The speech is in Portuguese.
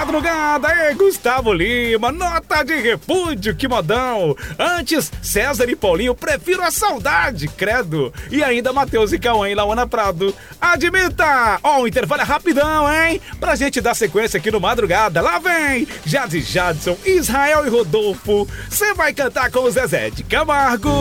madrugada, ei, Gustavo Lima, nota de repúdio, que modão. Antes, César e Paulinho, prefiro a saudade, credo. E ainda Matheus e Cauã e Lauana Prado. Admita! Ó, o intervalo é rapidão, hein? Pra gente dar sequência aqui no Madrugada. Lá vem Jade Jadson, Israel e Rodolfo. Você vai cantar com o Zezé de Camargo.